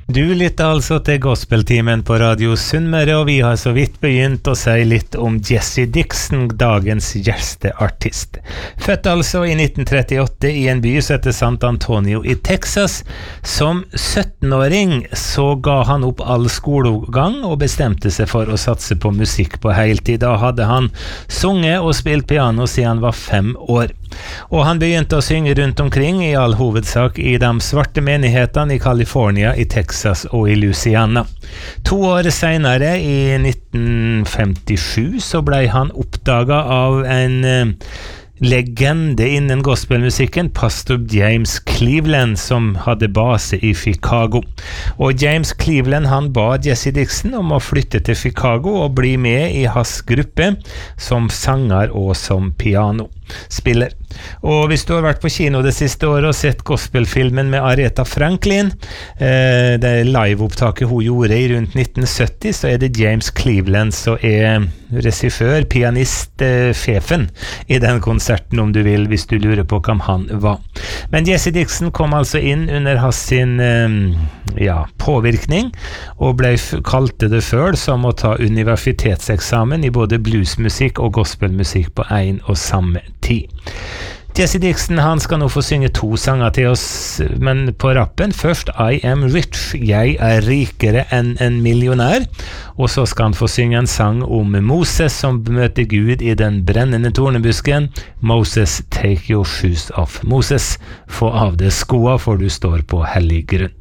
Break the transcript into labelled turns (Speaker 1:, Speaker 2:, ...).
Speaker 1: Du lytter altså til Gospeltimen på Radio Sunnmøre, og vi har så vidt begynt å si litt om Jesse Dixon, dagens gjesteartist. Født altså i 1938 i en by som heter San Antonio i Texas. Som 17-åring så ga han opp all skolegang og bestemte seg for å satse på musikk på heltid. Da hadde han sunget og spilt piano siden han var 5 år. Og han begynte å synge rundt omkring, i all hovedsak i de svarte menighetene i California, i Texas og i Louisiana. 2 år senere, i 1957, så ble han oppdaget av en legende innen gospelmusikken, pastor James Cleveland, som hadde base i Chicago. Og James Cleveland, han ba Jesse Dixon om å flytte til Chicago og bli med i hans gruppe som sanger og som pianospiller. Og hvis du har vært på kino det siste året og sett gospelfilmen med Aretha Franklin, det liveopptaket hun gjorde i rundt 1970, så er det James Cleveland som er regissør, pianist, fefen i den konserten, om du vil, hvis du lurer på hvem han var. Men Jesse Dixon kom altså inn under hans sin påvirkning, og kalte det føl som å ta universitetseksamen i både bluesmusikk og gospelmusikk på en og samme tid. Jesse Dixon, han skal nå få synge 2 sanger til oss, men på rappen først I Am Rich, jeg er rikere enn en millionær, og så skal han få synge en sang om Moses som møter Gud i den brennende tornebusken. Moses, take your shoes off. Moses, få av deg skoa, for du står på hellig grunn.